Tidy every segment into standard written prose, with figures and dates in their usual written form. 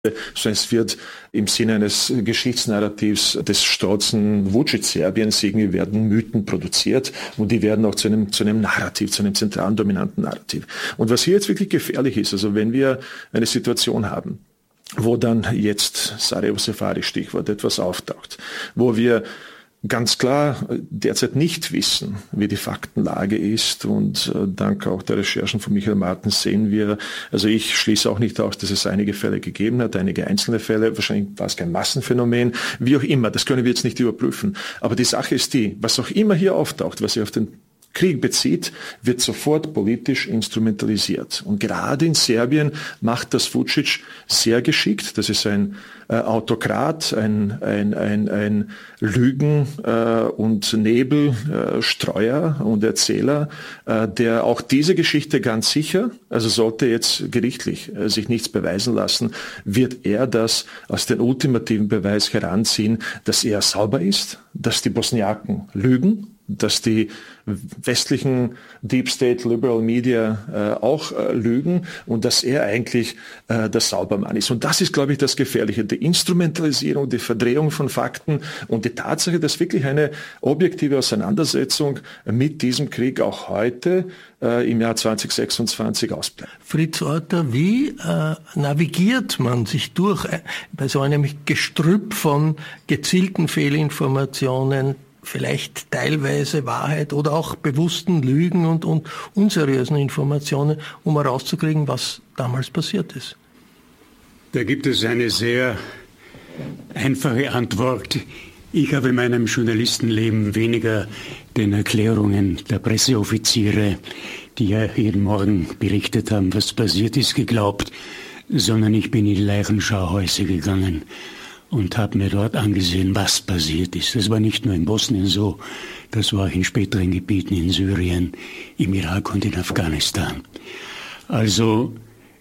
sondern es wird im Sinne eines Geschichtsnarrativs des stolzen Vucic-Serbiens irgendwie werden Mythen produziert und die werden auch zu einem Narrativ, zu einem zentralen, dominanten Narrativ. Und was hier jetzt wirklich gefährlich ist, also wenn wir eine Situation haben, wo dann jetzt Sarajevo Safari Stichwort etwas auftaucht, wo wir ganz klar derzeit nicht wissen, wie die Faktenlage ist und dank auch der Recherchen von Michael Martens sehen wir, also ich schließe auch nicht aus, dass es einige Fälle gegeben hat, einige einzelne Fälle, wahrscheinlich war es kein Massenphänomen, wie auch immer, das können wir jetzt nicht überprüfen. Aber die Sache ist die, was auch immer hier auftaucht, was sich auf den Krieg bezieht, wird sofort politisch instrumentalisiert. Und gerade in Serbien macht das Vucic sehr geschickt. Das ist ein Autokrat, ein Lügen- und Nebelstreuer und Erzähler, der auch diese Geschichte ganz sicher, also sollte jetzt gerichtlich sich nichts beweisen lassen, wird er das als den ultimativen Beweis heranziehen, dass er sauber ist, dass die Bosniaken lügen, dass die westlichen Deep State Liberal Media auch lügen und dass er eigentlich der Saubermann ist. Und das ist, glaube ich, das Gefährliche. Die Instrumentalisierung, die Verdrehung von Fakten und die Tatsache, dass wirklich eine objektive Auseinandersetzung mit diesem Krieg auch heute im Jahr 2026 ausbleibt. Fritz Orter, wie navigiert man sich durch bei so einem Gestrüpp von gezielten Fehlinformationen, vielleicht teilweise Wahrheit oder auch bewussten Lügen und unseriösen Informationen, um herauszukriegen, was damals passiert ist? Da gibt es eine sehr einfache Antwort. Ich habe in meinem Journalistenleben weniger den Erklärungen der Presseoffiziere, die ja jeden Morgen berichtet haben, was passiert ist, geglaubt, sondern ich bin in die Leichenschauhäuser gegangen und habe mir dort angesehen, was passiert ist. Das war nicht nur in Bosnien so, das war auch in späteren Gebieten in Syrien, im Irak und in Afghanistan. Also,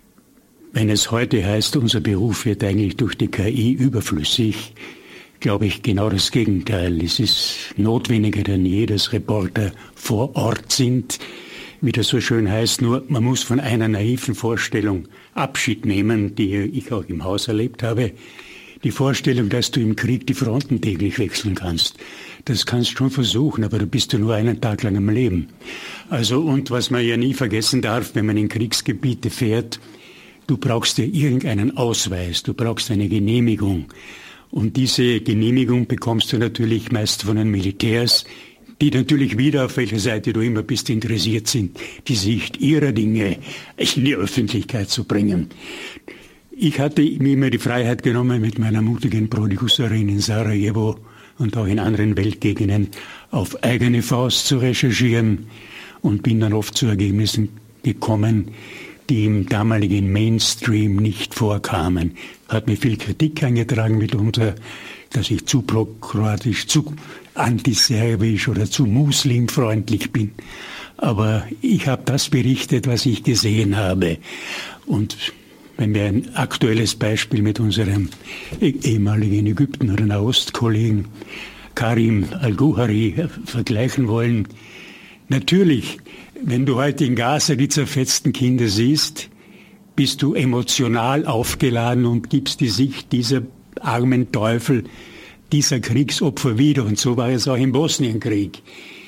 wenn es heute heißt, unser Beruf wird eigentlich durch die KI überflüssig, glaube ich genau das Gegenteil. Es ist notwendiger denn je, dass Reporter vor Ort sind. Wie das so schön heißt, nur man muss von einer naiven Vorstellung Abschied nehmen, die ich auch im Haus erlebt habe. Die Vorstellung, dass du im Krieg die Fronten täglich wechseln kannst, das kannst du schon versuchen, aber du bist ja nur einen Tag lang am Leben. Also, und was man ja nie vergessen darf, wenn man in Kriegsgebiete fährt, du brauchst ja irgendeinen Ausweis, du brauchst eine Genehmigung. Und diese Genehmigung bekommst du natürlich meist von den Militärs, die natürlich wieder, auf welcher Seite du immer bist, interessiert sind, die Sicht ihrer Dinge in die Öffentlichkeit zu bringen. Ich hatte mir immer die Freiheit genommen, mit meiner mutigen Producerin in Sarajevo und auch in anderen Weltgegenden auf eigene Faust zu recherchieren und bin dann oft zu Ergebnissen gekommen, die im damaligen Mainstream nicht vorkamen. Hat mir viel Kritik eingetragen mitunter, dass ich zu prokroatisch, zu antiserbisch oder zu muslimfreundlich bin. Aber ich habe das berichtet, was ich gesehen habe. Und wenn wir ein aktuelles Beispiel mit unserem ehemaligen Ägypten- oder Nahostkollegen Karim Al-Guhari vergleichen wollen, natürlich, wenn du heute in Gaza die zerfetzten Kinder siehst, bist du emotional aufgeladen und gibst die Sicht dieser armen Teufel, dieser Kriegsopfer wieder. Und so war es auch im Bosnienkrieg.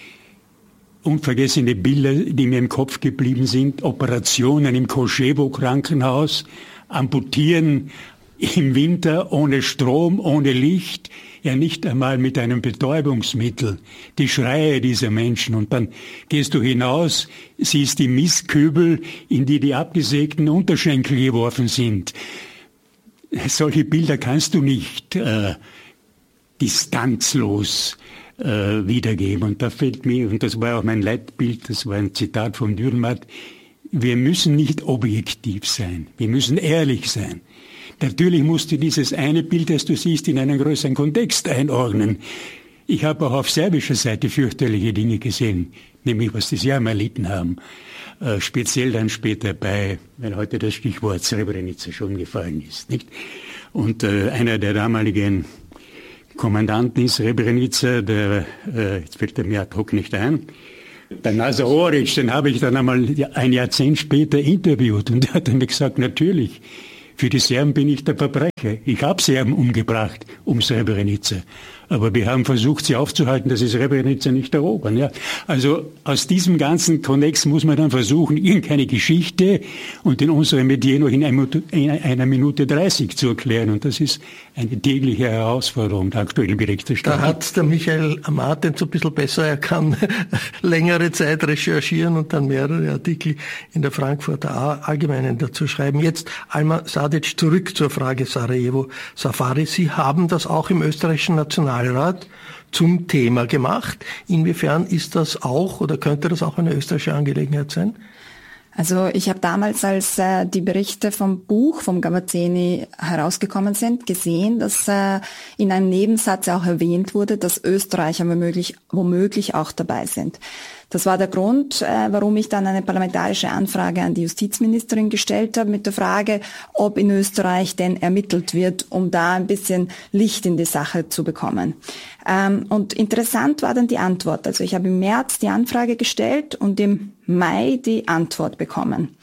Unvergessene Bilder, die mir im Kopf geblieben sind, Operationen im Koschewo-Krankenhaus, amputieren im Winter ohne Strom, ohne Licht, ja nicht einmal mit einem Betäubungsmittel. Die Schreie dieser Menschen. Und dann gehst du hinaus, siehst die Mistkübel, in die die abgesägten Unterschenkel geworfen sind. Solche Bilder kannst du nicht distanzlos wiedergeben. Und da fällt mir, und das war auch mein Leitbild, das war ein Zitat von Dürrenmatt, wir müssen nicht objektiv sein, wir müssen ehrlich sein. Natürlich musst du dieses eine Bild, das du siehst, in einen größeren Kontext einordnen. Ich habe auch auf serbischer Seite fürchterliche Dinge gesehen, nämlich was die Serben erlitten haben. Speziell dann später weil heute das Stichwort Srebrenica schon gefallen ist, nicht? Und einer der damaligen Kommandanten in Srebrenica, jetzt fällt er mir ad hoc nicht ein, der Nazar Oric, den habe ich dann einmal ein Jahrzehnt später interviewt und der hat dann gesagt, natürlich, Für die Serben bin ich der Verbrecher. Ich habe Serben umgebracht um Srebrenica. Aber wir haben versucht, sie aufzuhalten, dass sie Srebrenica nicht erobern. Ja. Also aus diesem ganzen Konnex muss man dann versuchen, irgendeine Geschichte und in unseren Medien noch in einer Minute 30 zu erklären. Und das ist eine tägliche Herausforderung der aktuellen Berichterstattung. Da hat der Michael Martens so ein bisschen besser, er kann längere Zeit recherchieren und dann mehrere Artikel in der Frankfurter Allgemeinen dazu schreiben. Jetzt Alma Sadic, zurück zur Frage Sarajevo Safari. Sie haben das auch im österreichischen Nationalrat zum Thema gemacht. Inwiefern ist das auch oder könnte das auch eine österreichische Angelegenheit sein? Also ich habe damals, als die Berichte vom Buch vom Gavazzeni herausgekommen sind, gesehen, dass in einem Nebensatz auch erwähnt wurde, dass Österreicher womöglich auch dabei sind. Das war der Grund, warum ich dann eine parlamentarische Anfrage an die Justizministerin gestellt habe mit der Frage, ob in Österreich denn ermittelt wird, um da ein bisschen Licht in die Sache zu bekommen. Und interessant war dann die Antwort. Also ich habe im März die Anfrage gestellt und im Mai die Antwort bekommen.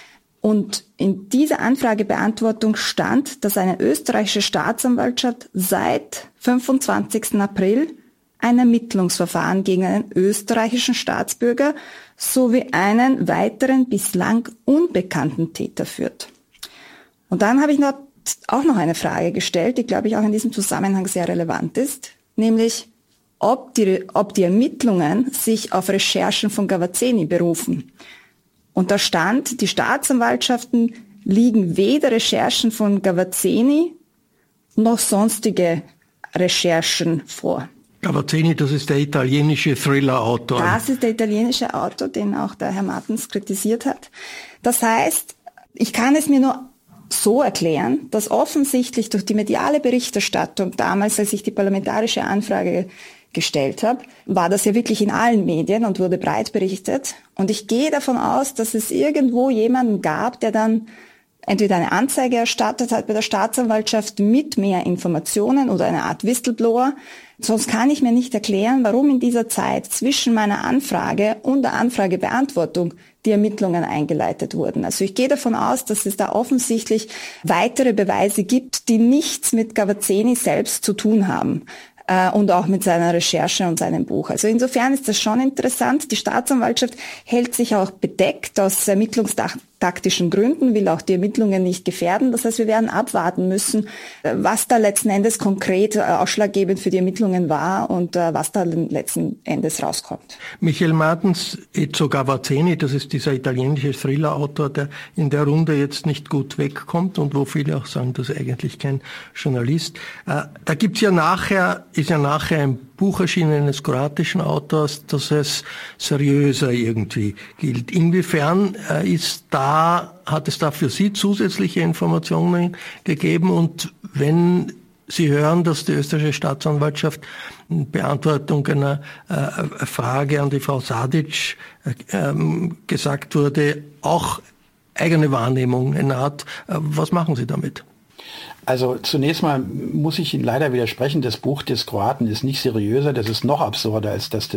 Und in dieser Anfragebeantwortung stand, dass eine österreichische Staatsanwaltschaft seit 25. April ein Ermittlungsverfahren gegen einen österreichischen Staatsbürger sowie einen weiteren bislang unbekannten Täter führt. Und dann habe ich auch noch eine Frage gestellt, die, glaube ich, auch in diesem Zusammenhang sehr relevant ist, nämlich ob die Ermittlungen sich auf Recherchen von Gavazzeni berufen. Und da stand, die Staatsanwaltschaften liegen weder Recherchen von Gavazzeni noch sonstige Recherchen vor. Gavazzeni, das ist der italienische Thriller-Autor. Das ist der italienische Autor, den auch der Herr Martens kritisiert hat. Das heißt, ich kann es mir nur so erklären, dass offensichtlich durch die mediale Berichterstattung damals, als ich die parlamentarische Anfrage gestellt habe, war das ja wirklich in allen Medien und wurde breit berichtet. Und ich gehe davon aus, dass es irgendwo jemanden gab, der dann entweder eine Anzeige erstattet hat bei der Staatsanwaltschaft mit mehr Informationen oder eine Art Whistleblower. Sonst kann ich mir nicht erklären, warum in dieser Zeit zwischen meiner Anfrage und der Anfragebeantwortung die Ermittlungen eingeleitet wurden. Also ich gehe davon aus, dass es da offensichtlich weitere Beweise gibt, die nichts mit Gavazzeni selbst zu tun haben. Und auch mit seiner Recherche und seinem Buch. Also insofern ist das schon interessant. Die Staatsanwaltschaft hält sich auch bedeckt aus ermittlungstaktischen Gründen, will auch die Ermittlungen nicht gefährden. Das heißt, wir werden abwarten müssen, was da letzten Endes konkret ausschlaggebend für die Ermittlungen war und was da letzten Endes rauskommt. Michael Martens, Ezio Gavazzeni, das ist dieser italienische Thriller-Autor, der in der Runde jetzt nicht gut wegkommt und wo viele auch sagen, das ist eigentlich kein Journalist. Da gibt's ja nachher ein Buch erschienen eines kroatischen Autors, das als seriöser irgendwie gilt. Inwiefern hat es da für Sie zusätzliche Informationen gegeben? Und wenn Sie hören, dass die österreichische Staatsanwaltschaft in Beantwortung einer Frage an die Frau Sadic gesagt wurde, auch eigene Wahrnehmung hat, was machen Sie damit? Also zunächst mal muss ich Ihnen leider widersprechen, das Buch des Kroaten ist nicht seriöser, das ist noch absurder als das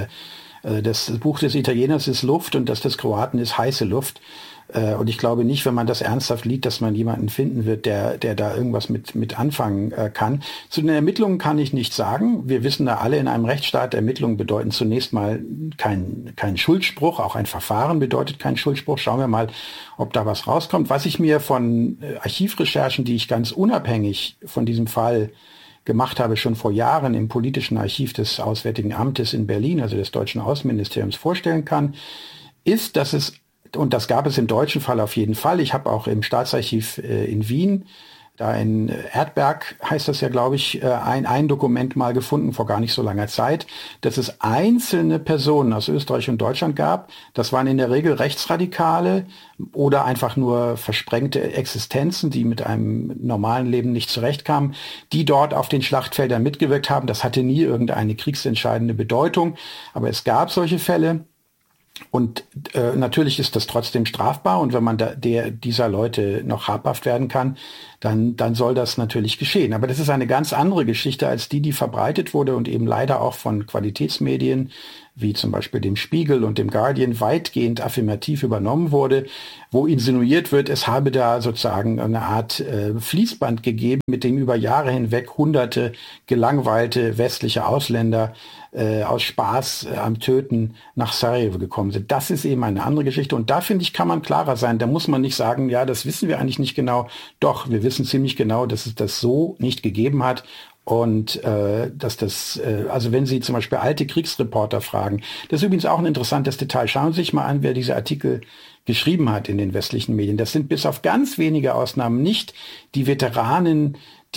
Buch des Italieners ist Luft und das des Kroaten ist heiße Luft. Und ich glaube nicht, wenn man das ernsthaft liest, dass man jemanden finden wird, der da irgendwas mit anfangen kann. Zu den Ermittlungen kann ich nichts sagen. Wir wissen da alle in einem Rechtsstaat, Ermittlungen bedeuten zunächst mal kein Schuldspruch. Auch ein Verfahren bedeutet kein Schuldspruch. Schauen wir mal, ob da was rauskommt. Was ich mir von Archivrecherchen, die ich ganz unabhängig von diesem Fall gemacht habe, schon vor Jahren im politischen Archiv des Auswärtigen Amtes in Berlin, also des deutschen Außenministeriums, vorstellen kann, ist, dass es, und das gab es im deutschen Fall auf jeden Fall, ich habe auch im Staatsarchiv in Wien, da in Erdberg heißt das ja, glaube ich, ein Dokument mal gefunden vor gar nicht so langer Zeit, dass es einzelne Personen aus Österreich und Deutschland gab. Das waren in der Regel Rechtsradikale oder einfach nur versprengte Existenzen, die mit einem normalen Leben nicht zurechtkamen, die dort auf den Schlachtfeldern mitgewirkt haben. Das hatte nie irgendeine kriegsentscheidende Bedeutung, aber es gab solche Fälle. Und natürlich ist das trotzdem strafbar und wenn man dieser Leute noch habhaft werden kann, dann soll das natürlich geschehen. Aber das ist eine ganz andere Geschichte als die verbreitet wurde und eben leider auch von Qualitätsmedien wie zum Beispiel dem Spiegel und dem Guardian weitgehend affirmativ übernommen wurde, wo insinuiert wird, es habe da sozusagen eine Art Fließband gegeben, mit dem über Jahre hinweg hunderte gelangweilte westliche Ausländer aus Spaß am Töten nach Sarajevo gekommen sind. Das ist eben eine andere Geschichte und da, finde ich, kann man klarer sein. Da muss man nicht sagen, ja, das wissen wir eigentlich nicht genau. Doch, wir wissen ziemlich genau, dass es das so nicht gegeben hat. Und dass das, also wenn Sie zum Beispiel alte Kriegsreporter fragen, das ist übrigens auch ein interessantes Detail. Schauen Sie sich mal an, wer diese Artikel geschrieben hat in den westlichen Medien. Das sind bis auf ganz wenige Ausnahmen nicht die Veteranen,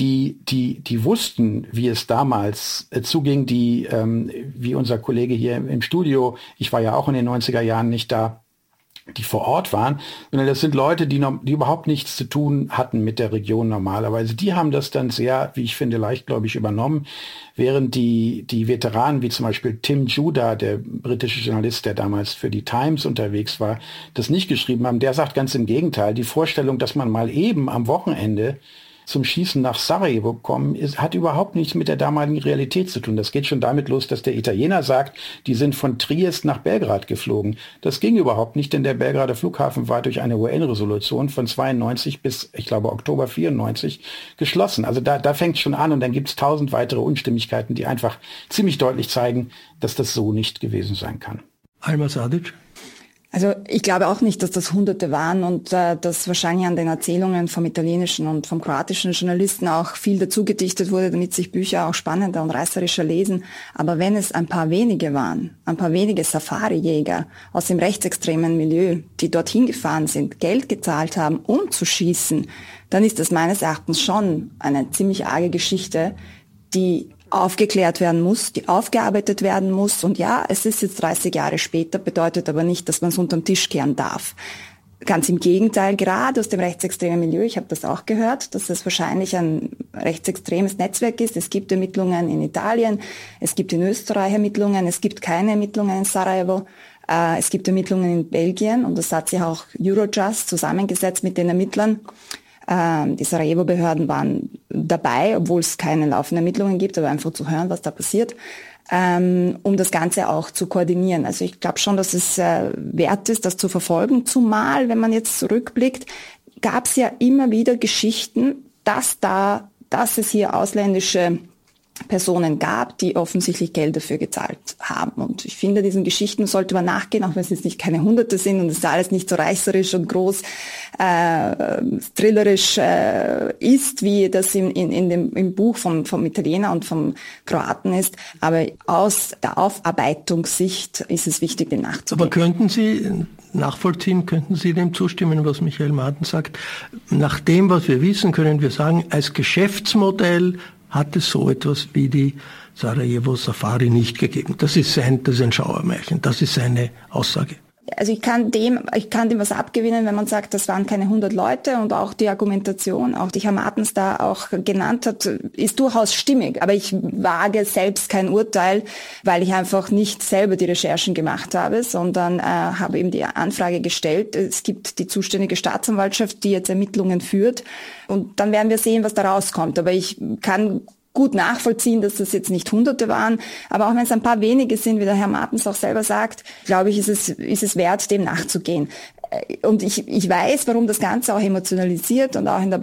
die wussten, wie es damals zuging, die, wie unser Kollege hier im Studio, ich war ja auch in den 90er Jahren nicht da, die vor Ort waren, sondern das sind Leute, die überhaupt nichts zu tun hatten mit der Region normalerweise. Die haben das dann sehr, wie ich finde, leichtgläubig übernommen, während die Veteranen, wie zum Beispiel Tim Judah, der britische Journalist, der damals für die Times unterwegs war, das nicht geschrieben haben. Der sagt ganz im Gegenteil, die Vorstellung, dass man mal eben am Wochenende zum Schießen nach Sarajevo kommen, hat überhaupt nichts mit der damaligen Realität zu tun. Das geht schon damit los, dass der Italiener sagt, die sind von Triest nach Belgrad geflogen. Das ging überhaupt nicht, denn der Belgrader Flughafen war durch eine UN-Resolution von 92 bis, ich glaube, Oktober 94 geschlossen. Also da fängt es schon an und dann gibt es 1000 weitere Unstimmigkeiten, die einfach ziemlich deutlich zeigen, dass das so nicht gewesen sein kann. Alma Sadic? Also ich glaube auch nicht, dass das Hunderte waren und dass wahrscheinlich an den Erzählungen vom italienischen und vom kroatischen Journalisten auch viel dazu gedichtet wurde, damit sich Bücher auch spannender und reißerischer lesen. Aber wenn es ein paar wenige waren, ein paar wenige Safari-Jäger aus dem rechtsextremen Milieu, die dorthin gefahren sind, Geld gezahlt haben, um zu schießen, dann ist das meines Erachtens schon eine ziemlich arge Geschichte, die aufgeklärt werden muss, die aufgearbeitet werden muss. Und ja, es ist jetzt 30 Jahre später, bedeutet aber nicht, dass man es unterm Tisch kehren darf. Ganz im Gegenteil, gerade aus dem rechtsextremen Milieu, ich habe das auch gehört, dass es wahrscheinlich ein rechtsextremes Netzwerk ist. Es gibt Ermittlungen in Italien, es gibt in Österreich Ermittlungen, es gibt keine Ermittlungen in Sarajevo. Es gibt Ermittlungen in Belgien und das hat sich auch Eurojust zusammengesetzt mit den Ermittlern. Die Sarajevo-Behörden waren dabei, obwohl es keine laufenden Ermittlungen gibt, aber einfach zu hören, was da passiert, um das Ganze auch zu koordinieren. Also ich glaube schon, dass es wert ist, das zu verfolgen. Zumal, wenn man jetzt zurückblickt, gab es ja immer wieder Geschichten, dass es hier ausländische Personen gab, die offensichtlich Geld dafür gezahlt haben. Und ich finde, diesen Geschichten sollte man nachgehen, auch wenn es jetzt nicht keine Hunderte sind und es alles nicht so reißerisch und groß thrillerisch ist, wie das im Buch vom Italiener und vom Kroaten ist. Aber aus der Aufarbeitungssicht ist es wichtig, dem nachzugehen. Aber könnten Sie dem zustimmen, was Michael Marten sagt? Nach dem, was wir wissen, können wir sagen, als Geschäftsmodell hat es so etwas wie die Sarajevo Safari nicht gegeben. Das ist ein Schauermärchen. Das ist seine Aussage. Also ich kann dem was abgewinnen, wenn man sagt, das waren keine 100 Leute und auch die Argumentation, auch die Herr Martens da auch genannt hat, ist durchaus stimmig. Aber ich wage selbst kein Urteil, weil ich einfach nicht selber die Recherchen gemacht habe, sondern habe eben die Anfrage gestellt. Es gibt die zuständige Staatsanwaltschaft, die jetzt Ermittlungen führt und dann werden wir sehen, was da rauskommt. Aber ich kann gut nachvollziehen, dass das jetzt nicht Hunderte waren. Aber auch wenn es ein paar wenige sind, wie der Herr Martens auch selber sagt, glaube ich, ist es wert, dem nachzugehen. Und ich weiß, warum das Ganze auch emotionalisiert und auch in der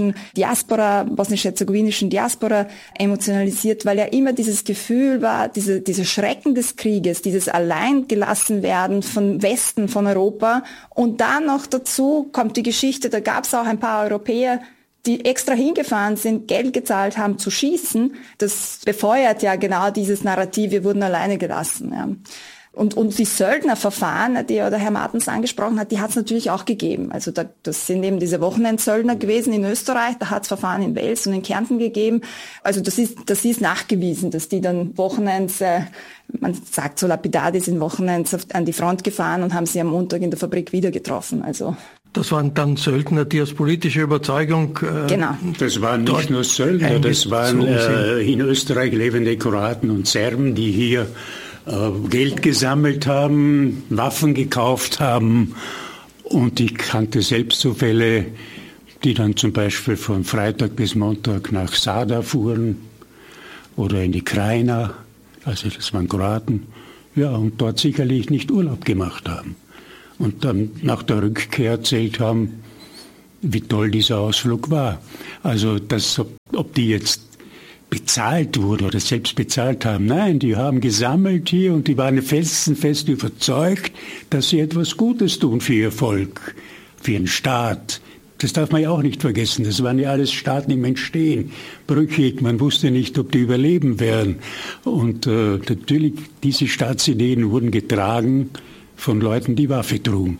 bosnisch-herzegowinischen Diaspora emotionalisiert, weil ja immer dieses Gefühl war, diese Schrecken des Krieges, dieses Alleingelassenwerden von Westen, von Europa. Und dann noch dazu kommt die Geschichte, da gab es auch ein paar Europäer, die extra hingefahren sind, Geld gezahlt haben, zu schießen. Das befeuert ja genau dieses Narrativ, wir wurden alleine gelassen. Ja. Und die Söldnerverfahren, die der Herr Martens angesprochen hat, die hat es natürlich auch gegeben. Also das sind eben diese Wochenendsöldner gewesen in Österreich, da hat es Verfahren in Wels und in Kärnten gegeben. Also das ist nachgewiesen, dass die dann Wochenends, man sagt so lapidar, die sind Wochenends an die Front gefahren und haben sie am Montag in der Fabrik wieder getroffen. Also das waren dann Söldner, die aus politischer Überzeugung genau. Das waren nicht nur Söldner, das waren in Österreich lebende Kroaten und Serben, die hier Geld gesammelt haben, Waffen gekauft haben. Und ich kannte selbst so Fälle, die dann zum Beispiel von Freitag bis Montag nach Sada fuhren oder in die Krajina, also das waren Kroaten, ja, und dort sicherlich nicht Urlaub gemacht haben. Und dann nach der Rückkehr erzählt haben, wie toll dieser Ausflug war. Also, ob die jetzt bezahlt wurde oder selbst bezahlt haben. Nein, die haben gesammelt hier und die waren fest überzeugt, dass sie etwas Gutes tun für ihr Volk, für ihren Staat. Das darf man ja auch nicht vergessen. Das waren ja alles Staaten im Entstehen, brüchig. Man wusste nicht, ob die überleben werden. Und natürlich, diese Staatsideen wurden getragen von Leuten, die Waffe trugen.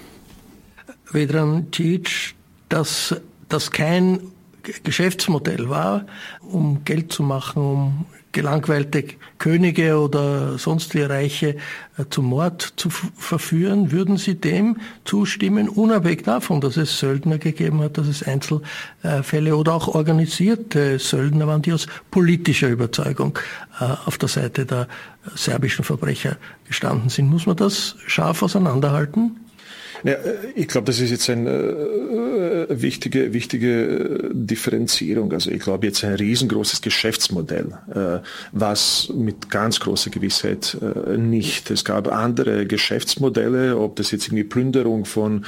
Vedran Djic, dass das kein Geschäftsmodell war, um Geld zu machen, um gelangweilte Könige oder sonstige Reiche zum Mord zu verführen, würden Sie dem zustimmen, unabhängig davon, dass es Söldner gegeben hat, dass es Einzelfälle oder auch organisierte Söldner waren, die aus politischer Überzeugung auf der Seite der serbischen Verbrecher gestanden sind. Muss man das scharf auseinanderhalten? Ja, ich glaube, das ist jetzt eine wichtige Differenzierung. Also ich glaube, jetzt ein riesengroßes Geschäftsmodell, was mit ganz großer Gewissheit nicht. Es gab andere Geschäftsmodelle, ob das jetzt irgendwie Plünderung von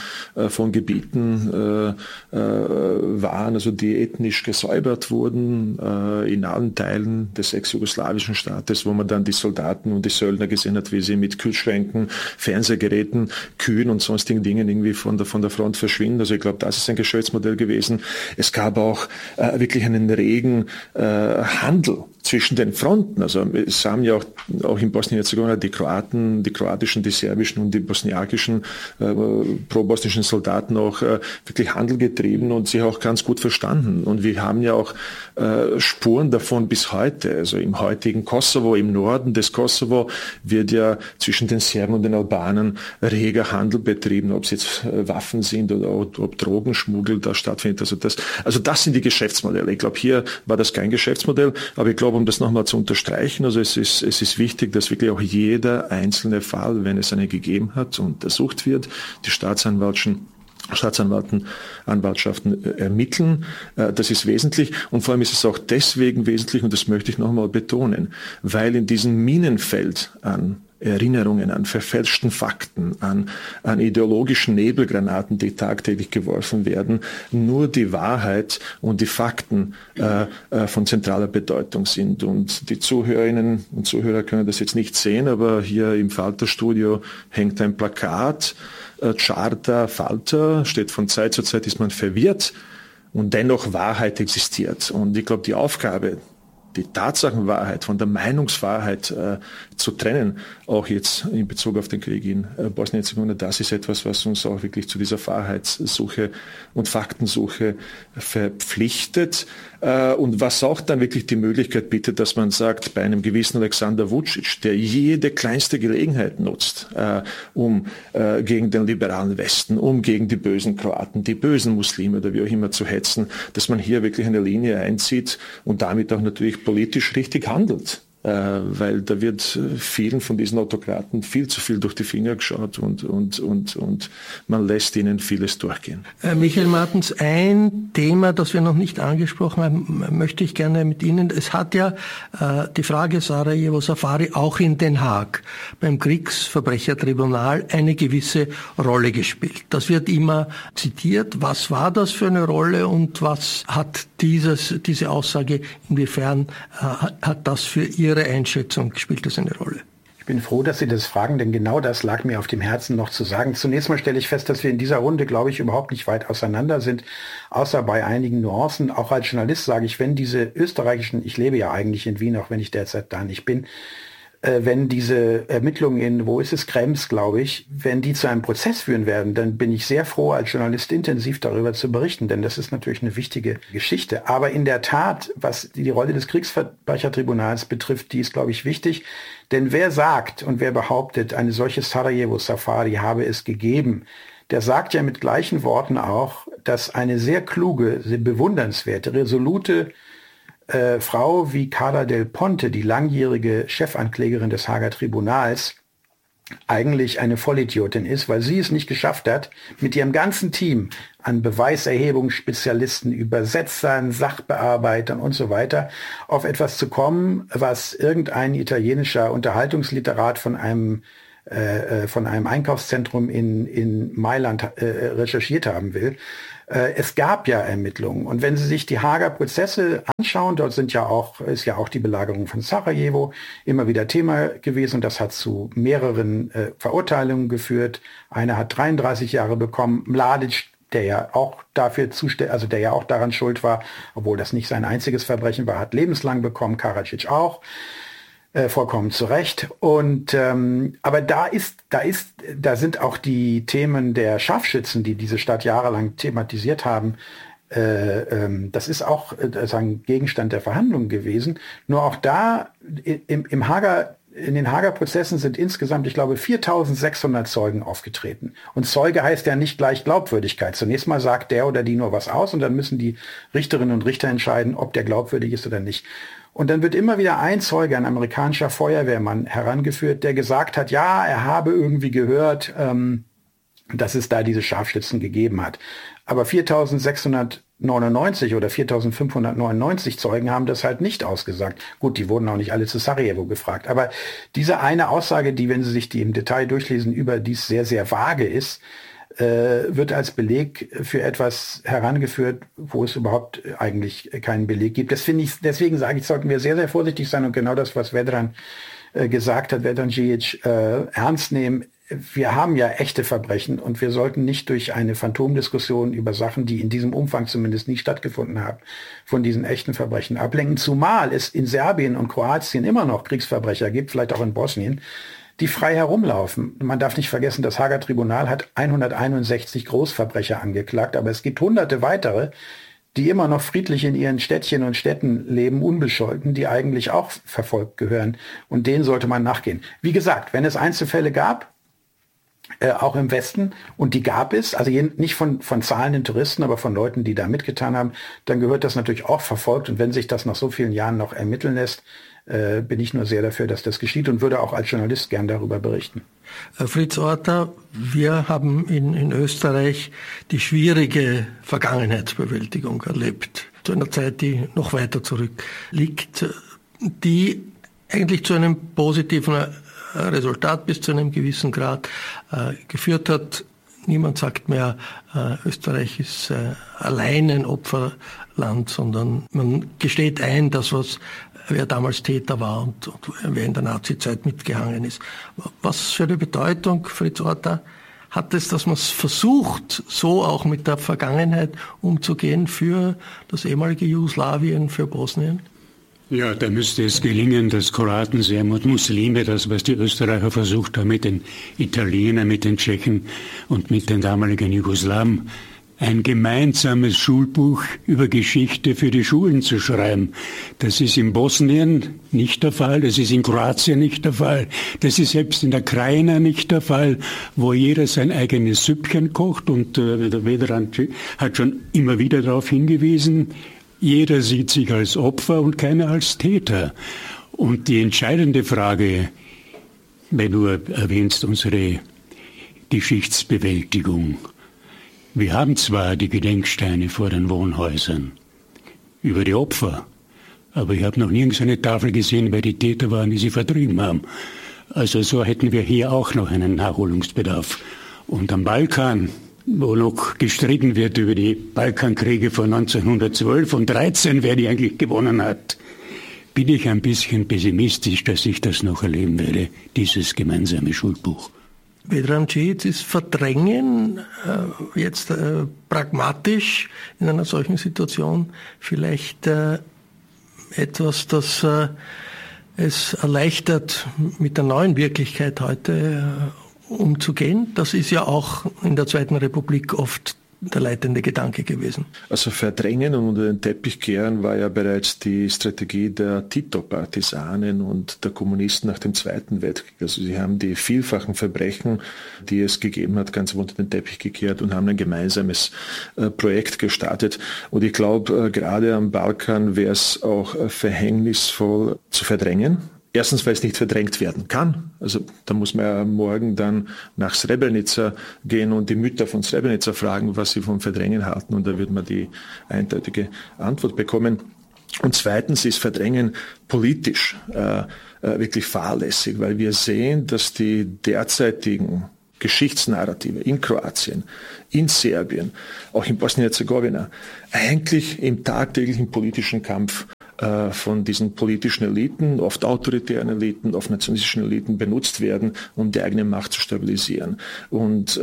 Gebieten waren, also die ethnisch gesäubert wurden in allen Teilen des ex-jugoslawischen Staates, wo man dann die Soldaten und die Söldner gesehen hat, wie sie mit Kühlschränken, Fernsehgeräten, Kühen und sonstigen Dingen irgendwie von der Front verschwinden. Also ich glaube, das ist ein Geschäftsmodell gewesen. Es gab auch wirklich einen regen Handel zwischen den Fronten. Also es haben ja auch in Bosnien-Herzegowina die Kroaten, die kroatischen, die serbischen und die bosniakischen pro-bosnischen Soldaten auch wirklich Handel getrieben und sich auch ganz gut verstanden. Und wir haben ja auch Spuren davon bis heute. Also im heutigen Kosovo, im Norden des Kosovo wird ja zwischen den Serben und den Albanern reger Handel betrieben, ob es jetzt Waffen sind oder ob Drogenschmuggel da stattfindet. Also das sind die Geschäftsmodelle. Ich glaube, hier war das kein Geschäftsmodell, aber ich glaube, um das nochmal zu unterstreichen, also es ist wichtig, dass wirklich auch jeder einzelne Fall, wenn es einen gegeben hat, untersucht wird, die Staatsanwaltschaften ermitteln. Das ist wesentlich und vor allem ist es auch deswegen wesentlich, und das möchte ich nochmal betonen, weil in diesem Minenfeld an Erinnerungen, an verfälschten Fakten, an ideologischen Nebelgranaten, die tagtäglich geworfen werden, nur die Wahrheit und die Fakten von zentraler Bedeutung sind. Und die Zuhörerinnen und Zuhörer können das jetzt nicht sehen, aber hier im Falter-Studio hängt ein Plakat, Charta Falter, steht von Zeit zu Zeit, ist man verwirrt und dennoch Wahrheit existiert. Und ich glaube, die Aufgabe, die Tatsachenwahrheit von der Meinungswahrheit zu trennen, auch jetzt in Bezug auf den Krieg in Bosnien-Herzegowina, das ist etwas, was uns auch wirklich zu dieser Wahrheitssuche und Faktensuche verpflichtet und was auch dann wirklich die Möglichkeit bietet, dass man sagt, bei einem gewissen Alexander Vučić, der jede kleinste Gelegenheit nutzt, um gegen den liberalen Westen, um gegen die bösen Kroaten, die bösen Muslime oder wie auch immer zu hetzen, dass man hier wirklich eine Linie einzieht und damit auch natürlich politisch richtig handelt. Weil da wird vielen von diesen Autokraten viel zu viel durch die Finger geschaut und man lässt ihnen vieles durchgehen. Michael Martens, ein Thema, das wir noch nicht angesprochen haben, möchte ich gerne mit Ihnen. Es hat ja die Frage Sarajevo Safari auch in Den Haag beim Kriegsverbrechertribunal eine gewisse Rolle gespielt. Das wird immer zitiert. Was war das für eine Rolle und was hat diese Aussage, inwiefern hat das für Ihre Einschätzung, spielt das eine Rolle? Ich bin froh, dass Sie das fragen, denn genau das lag mir auf dem Herzen noch zu sagen. Zunächst mal stelle ich fest, dass wir in dieser Runde, glaube ich, überhaupt nicht weit auseinander sind, außer bei einigen Nuancen. Auch als Journalist sage ich, wenn diese österreichischen, ich lebe ja eigentlich in Wien, auch wenn ich derzeit da nicht bin, wenn diese Ermittlungen in, wo ist es, Krems, glaube ich, wenn die zu einem Prozess führen werden, dann bin ich sehr froh, als Journalist intensiv darüber zu berichten, denn das ist natürlich eine wichtige Geschichte. Aber in der Tat, was die Rolle des Kriegsverbrechertribunals betrifft, die ist, glaube ich, wichtig. Denn wer sagt und wer behauptet, eine solche Sarajevo-Safari habe es gegeben, der sagt ja mit gleichen Worten auch, dass eine sehr kluge, sehr bewundernswerte, resolute Frau wie Carla Del Ponte, die langjährige Chefanklägerin des Haager Tribunals, eigentlich eine Vollidiotin ist, weil sie es nicht geschafft hat, mit ihrem ganzen Team an Beweiserhebungsspezialisten, Übersetzern, Sachbearbeitern und so weiter auf etwas zu kommen, was irgendein italienischer Unterhaltungsliterat von einem Einkaufszentrum in Mailand recherchiert haben will. Es gab ja Ermittlungen. Und wenn Sie sich die Haager Prozesse anschauen, dort ist ja auch die Belagerung von Sarajevo immer wieder Thema gewesen. Und das hat zu mehreren Verurteilungen geführt. Einer hat 33 Jahre bekommen. Mladic, der ja auch daran schuld war, obwohl das nicht sein einziges Verbrechen war, hat lebenslang bekommen. Karadzic auch. Vollkommen zu Recht. Und aber da sind auch die Themen der Scharfschützen, die diese Stadt jahrelang thematisiert haben. Das ist auch Gegenstand der Verhandlungen gewesen. Nur auch da in den Haager Prozessen sind insgesamt, ich glaube, 4.600 Zeugen aufgetreten. Und Zeuge heißt ja nicht gleich Glaubwürdigkeit. Zunächst mal sagt der oder die nur was aus und dann müssen die Richterinnen und Richter entscheiden, ob der glaubwürdig ist oder nicht. Und dann wird immer wieder ein Zeuge, ein amerikanischer Feuerwehrmann, herangeführt, der gesagt hat, ja, er habe irgendwie gehört, dass es da diese Scharfschützen gegeben hat. Aber 4.699 oder 4.599 Zeugen haben das halt nicht ausgesagt. Gut, die wurden auch nicht alle zu Sarajevo gefragt. Aber diese eine Aussage, die, wenn Sie sich die im Detail durchlesen, überdies sehr, sehr vage ist, wird als Beleg für etwas herangeführt, wo es überhaupt eigentlich keinen Beleg gibt. Deswegen sage ich, sollten wir sehr, sehr vorsichtig sein und genau das, was Vedran gesagt hat, Vedran Djic, ernst nehmen. Wir haben ja echte Verbrechen und wir sollten nicht durch eine Phantomdiskussion über Sachen, die in diesem Umfang zumindest nie stattgefunden haben, von diesen echten Verbrechen ablenken. Zumal es in Serbien und Kroatien immer noch Kriegsverbrecher gibt, vielleicht auch in Bosnien, die frei herumlaufen. Man darf nicht vergessen, das Haager Tribunal hat 161 Großverbrecher angeklagt, aber es gibt hunderte weitere, die immer noch friedlich in ihren Städtchen und Städten leben, unbescholten, die eigentlich auch verfolgt gehören. Und denen sollte man nachgehen. Wie gesagt, wenn es Einzelfälle gab, auch im Westen, und die gab es, also nicht von zahlenden Touristen, aber von Leuten, die da mitgetan haben, dann gehört das natürlich auch verfolgt. Und wenn sich das nach so vielen Jahren noch ermitteln lässt, bin ich nur sehr dafür, dass das geschieht und würde auch als Journalist gern darüber berichten. Fritz Orta, wir haben in Österreich die schwierige Vergangenheitsbewältigung erlebt, zu einer Zeit, die noch weiter zurückliegt, die eigentlich zu einem positiven Resultat bis zu einem gewissen Grad geführt hat. Niemand sagt mehr, Österreich ist allein ein Opferland, sondern man gesteht ein, wer damals Täter war und wer in der Nazizeit mitgehangen ist. Was für eine Bedeutung, Fritz Orta, hat es, dass man es versucht, so auch mit der Vergangenheit umzugehen für das ehemalige Jugoslawien, für Bosnien? Ja, da müsste es gelingen, dass Kroaten, Serben und Muslime, das, was die Österreicher versucht haben, mit den Italienern, mit den Tschechen und mit den damaligen Jugoslawen, ein gemeinsames Schulbuch über Geschichte für die Schulen zu schreiben. Das ist in Bosnien nicht der Fall, das ist in Kroatien nicht der Fall, das ist selbst in der Krajina nicht der Fall, wo jeder sein eigenes Süppchen kocht, und der Vedran hat schon immer wieder darauf hingewiesen, jeder sieht sich als Opfer und keiner als Täter. Und die entscheidende Frage, wenn du erwähnst unsere Geschichtsbewältigung. Wir haben zwar die Gedenksteine vor den Wohnhäusern über die Opfer, aber ich habe noch nirgends eine Tafel gesehen, wer die Täter waren, die sie vertrieben haben. Also so hätten wir hier auch noch einen Nachholungsbedarf. Und am Balkan, wo noch gestritten wird über die Balkankriege von 1912 und 13, wer die eigentlich gewonnen hat, bin ich ein bisschen pessimistisch, dass ich das noch erleben werde, dieses gemeinsame Schulbuch. Vedran Djic, ist Verdrängen jetzt pragmatisch in einer solchen Situation vielleicht etwas, das es erleichtert, mit der neuen Wirklichkeit heute umzugehen? Das ist ja auch in der Zweiten Republik oft der leitende Gedanke gewesen. Also verdrängen und unter den Teppich kehren war ja bereits die Strategie der Tito-Partisanen und der Kommunisten nach dem Zweiten Weltkrieg. Also sie haben die vielfachen Verbrechen, die es gegeben hat, ganz unter den Teppich gekehrt und haben ein gemeinsames Projekt gestartet. Und ich glaube, gerade am Balkan wäre es auch verhängnisvoll zu verdrängen. Erstens, weil es nicht verdrängt werden kann. Also da muss man ja morgen dann nach Srebrenica gehen und die Mütter von Srebrenica fragen, was sie vom Verdrängen halten. Und da wird man die eindeutige Antwort bekommen. Und zweitens ist Verdrängen politisch wirklich fahrlässig, weil wir sehen, dass die derzeitigen Geschichtsnarrative in Kroatien, in Serbien, auch in Bosnien-Herzegowina eigentlich im tagtäglichen politischen Kampf von diesen politischen Eliten, oft autoritären Eliten, oft nationalistischen Eliten benutzt werden, um die eigene Macht zu stabilisieren. Und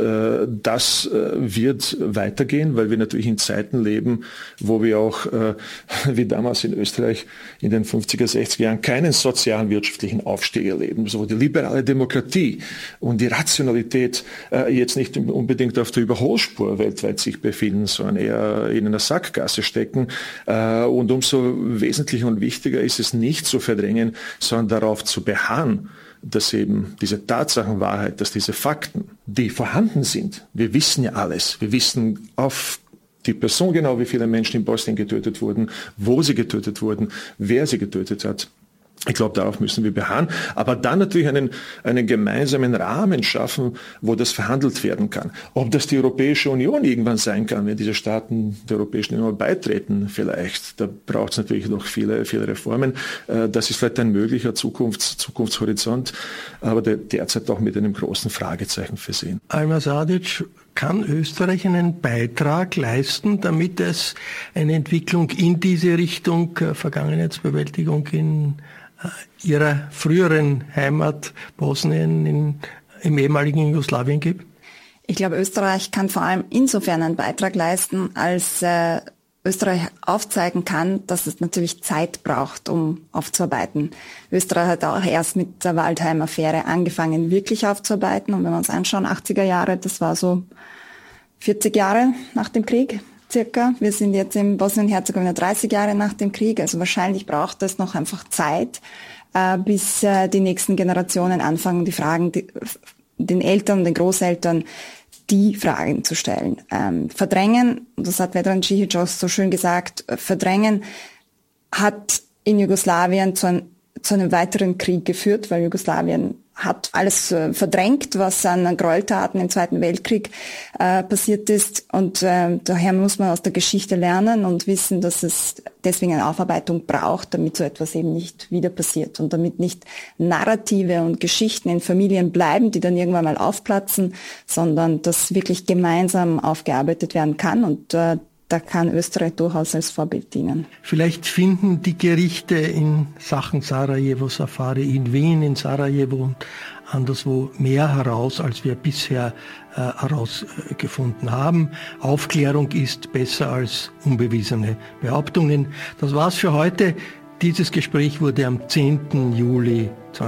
das wird weitergehen, weil wir natürlich in Zeiten leben, wo wir auch, wie damals in Österreich in den 50er, 60er Jahren, keinen sozialen, wirtschaftlichen Aufstieg erleben, wo die liberale Demokratie und die Rationalität jetzt nicht unbedingt auf der Überholspur weltweit sich befinden, sondern eher in einer Sackgasse stecken. Und umso wesentlicher und wichtiger ist es nicht zu verdrängen, sondern darauf zu beharren, dass eben diese Tatsachenwahrheit, dass diese Fakten, die vorhanden sind, wir wissen ja alles, wir wissen auf die Person genau, wie viele Menschen in Bosnien getötet wurden, wo sie getötet wurden, wer sie getötet hat. Ich glaube, darauf müssen wir beharren, aber dann natürlich einen gemeinsamen Rahmen schaffen, wo das verhandelt werden kann. Ob das die Europäische Union irgendwann sein kann, wenn diese Staaten der Europäischen Union beitreten vielleicht, da braucht es natürlich noch viele, viele Reformen. Das ist vielleicht ein möglicher Zukunftshorizont, aber derzeit auch mit einem großen Fragezeichen versehen. Alma Sadic, kann Österreich einen Beitrag leisten, damit es eine Entwicklung in diese Richtung Vergangenheitsbewältigung in Ihrer früheren Heimat Bosnien im ehemaligen Jugoslawien gibt? Ich glaube, Österreich kann vor allem insofern einen Beitrag leisten, als Österreich aufzeigen kann, dass es natürlich Zeit braucht, um aufzuarbeiten. Österreich hat auch erst mit der Waldheim-Affäre angefangen, wirklich aufzuarbeiten. Und wenn wir uns anschauen, 80er Jahre, das war so 40 Jahre nach dem Krieg. Circa. Wir sind jetzt in Bosnien-Herzegowina 30 Jahre nach dem Krieg, also wahrscheinlich braucht es noch einfach Zeit, bis die nächsten Generationen anfangen, die Fragen, den Eltern, den Großeltern, die Fragen zu stellen. Verdrängen, das hat Vedran Cicic auch so schön gesagt, Verdrängen hat in Jugoslawien zu einem weiteren Krieg geführt, weil Jugoslawien hat alles verdrängt, was an Gräueltaten im Zweiten Weltkrieg passiert ist. Und daher muss man aus der Geschichte lernen und wissen, dass es deswegen eine Aufarbeitung braucht, damit so etwas eben nicht wieder passiert und damit nicht Narrative und Geschichten in Familien bleiben, die dann irgendwann mal aufplatzen, sondern dass wirklich gemeinsam aufgearbeitet werden kann. Und da kann Österreich durchaus als Vorbild dienen. Vielleicht finden die Gerichte in Sachen Sarajevo Safari in Wien, in Sarajevo und anderswo mehr heraus, als wir bisher herausgefunden haben. Aufklärung ist besser als unbewiesene Behauptungen. Das war's für heute. Dieses Gespräch wurde am 10. Juli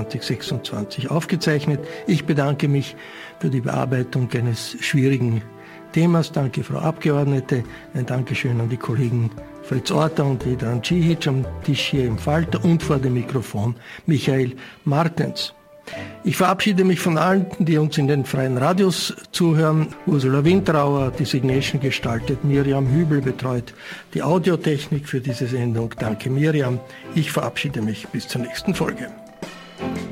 2026 aufgezeichnet. Ich bedanke mich für die Bearbeitung eines schwierigen Themas. Danke, Frau Abgeordnete. Ein Dankeschön an die Kollegen Fritz Orter und Vedran Cicic am Tisch hier im Falter und vor dem Mikrofon Michael Martens. Ich verabschiede mich von allen, die uns in den freien Radios zuhören. Ursula Winterauer hat die Signation gestaltet, Miriam Hübel betreut die Audiotechnik für diese Sendung. Danke, Miriam. Ich verabschiede mich bis zur nächsten Folge.